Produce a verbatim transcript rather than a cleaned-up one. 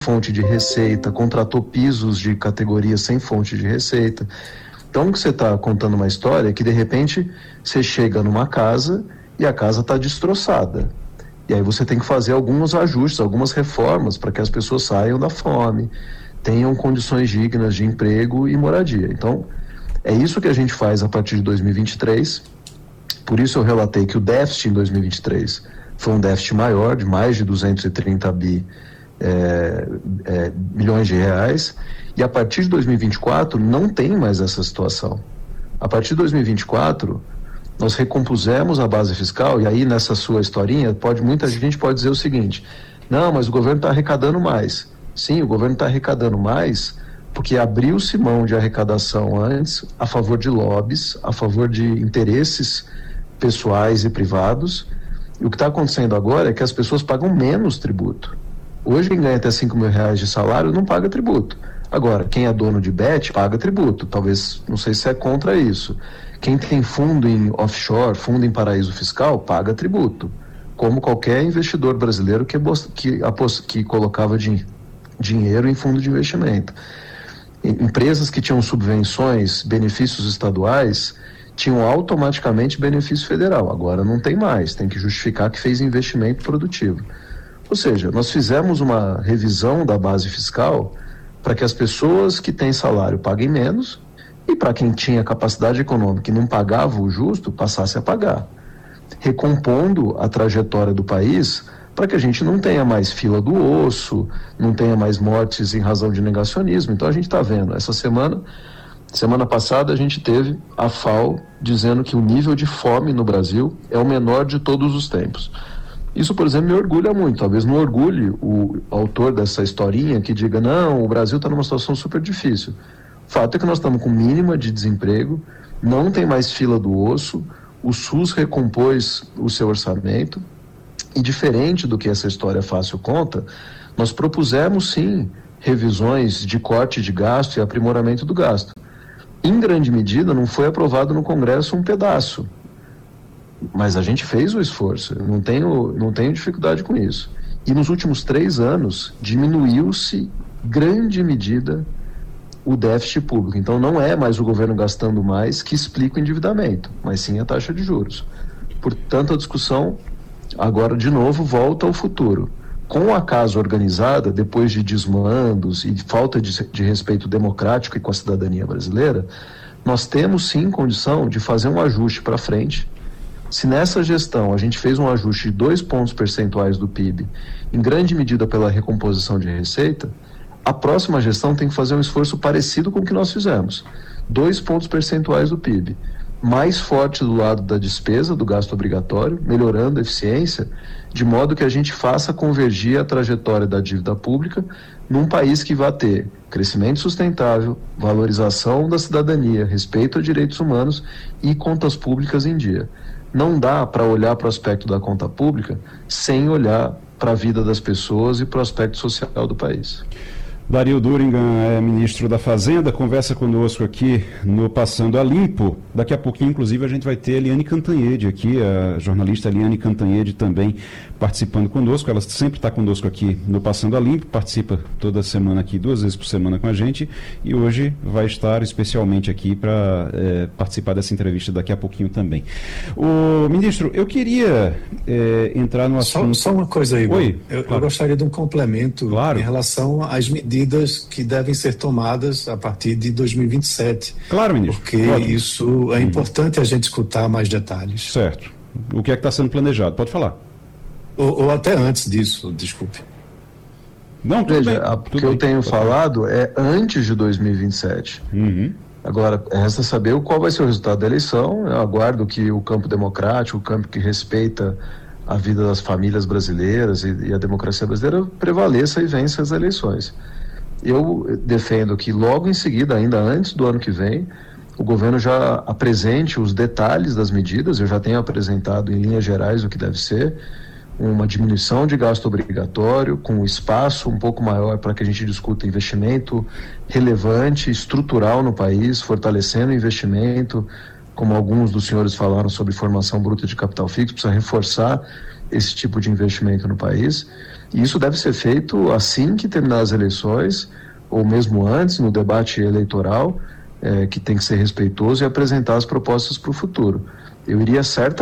fonte de receita, contratou pisos de categoria sem fonte de receita. Então, que você está contando uma história que, de repente, você chega numa casa e a casa está destroçada. E aí você tem que fazer alguns ajustes, algumas reformas para que as pessoas saiam da fome, tenham condições dignas de emprego e moradia. Então, é isso que a gente faz a partir de dois mil e vinte e três. Por isso eu relatei que o déficit em dois mil e vinte e três foi um déficit maior, de mais de duzentos e trinta bi, é, é, milhões de reais. E a partir de dois mil e vinte e quatro não tem mais essa situação. A partir de dois mil e vinte e quatro, nós recompusemos a base fiscal, e aí nessa sua historinha, pode, muita gente pode dizer o seguinte: não, mas o governo está arrecadando mais. Sim, o governo está arrecadando mais porque abriu-se mão de arrecadação antes a favor de lobbies, a favor de interesses pessoais e privados. E o que está acontecendo agora é que as pessoas pagam menos tributo. Hoje quem ganha até cinco mil reais de salário não paga tributo. Agora, quem é dono de bet paga tributo. Talvez, não sei se é contra isso. Quem tem fundo em offshore, fundo em paraíso fiscal, paga tributo. Como qualquer investidor brasileiro que, que, que colocava din, dinheiro em fundo de investimento. Empresas que tinham subvenções, benefícios estaduais, tinham automaticamente benefício federal. Agora não tem mais, tem que justificar que fez investimento produtivo. Ou seja, nós fizemos uma revisão da base fiscal para que as pessoas que têm salário paguem menos e para quem tinha capacidade econômica e não pagava o justo, passasse a pagar, recompondo a trajetória do país para que a gente não tenha mais fila do osso, não tenha mais mortes em razão de negacionismo. Então a gente está vendo, essa semana, semana passada a gente teve a F A O dizendo que o nível de fome no Brasil é o menor de todos os tempos. Isso, por exemplo, me orgulha muito. Talvez não orgulhe o autor dessa historinha que diga, não, o Brasil está numa situação super difícil. O fato é que nós estamos com mínima de desemprego, não tem mais fila do osso, o SUS recompôs o seu orçamento, e diferente do que essa história fácil conta, nós propusemos sim revisões de corte de gasto e aprimoramento do gasto. Em grande medida não foi aprovado no Congresso um pedaço, mas a gente fez o esforço, não tenho, não tenho dificuldade com isso. E nos últimos três anos diminuiu-se grande medida o déficit público. Então não é mais o governo gastando mais que explica o endividamento, mas sim a taxa de juros. Portanto, a discussão agora, de novo, volta ao futuro. Com a casa organizada, depois de desmandos e falta de, de respeito democrático e com a cidadania brasileira, nós temos sim condição de fazer um ajuste para frente. Se nessa gestão a gente fez um ajuste de dois pontos percentuais do P I B, em grande medida pela recomposição de receita, a próxima gestão tem que fazer um esforço parecido com o que nós fizemos. Dois pontos percentuais do P I B. Mais forte do lado da despesa, do gasto obrigatório, melhorando a eficiência, de modo que a gente faça convergir a trajetória da dívida pública num país que vai ter crescimento sustentável, valorização da cidadania, respeito a direitos humanos e contas públicas em dia. Não dá para olhar para o aspecto da conta pública sem olhar para a vida das pessoas e para o aspecto social do país. Dario Durigan é ministro da Fazenda, conversa conosco aqui no Passando a Limpo. Daqui a pouquinho, inclusive, a gente vai ter a Eliane Cantanhede aqui, a jornalista Eliane Cantanhede também participando conosco. Ela sempre está conosco aqui no Passando a Limpo, participa toda semana aqui, duas vezes por semana com a gente, e hoje vai estar especialmente aqui para é, participar dessa entrevista daqui a pouquinho também. O ministro, eu queria é, entrar no assunto... Só, só uma coisa aí, Oi, eu, claro. eu gostaria de um complemento claro. em relação às medidas que devem ser tomadas a partir de dois mil e vinte e sete. Claro, ministro. Porque claro. isso é importante a gente escutar mais detalhes. Certo. O que é que está sendo planejado? Pode falar. Ou, ou até antes disso, desculpe. Não, tudo Veja, bem. o que eu tenho falado é antes de dois mil e vinte e sete. Uhum. Agora, resta saber qual vai ser o resultado da eleição. Eu aguardo que o campo democrático, o campo que respeita a vida das famílias brasileiras e, e a democracia brasileira prevaleça e vença as eleições. Eu defendo que logo em seguida, ainda antes do ano que vem, o governo já apresente os detalhes das medidas. Eu já tenho apresentado em linhas gerais o que deve ser uma diminuição de gasto obrigatório, com espaço um pouco maior para que a gente discuta investimento relevante, estrutural no país, fortalecendo o investimento, como alguns dos senhores falaram sobre formação bruta de capital fixo, precisa reforçar esse tipo de investimento no país. E isso deve ser feito assim que terminar as eleições, ou mesmo antes, no debate eleitoral, é, que tem que ser respeitoso e apresentar as propostas para o futuro. Eu iria certamente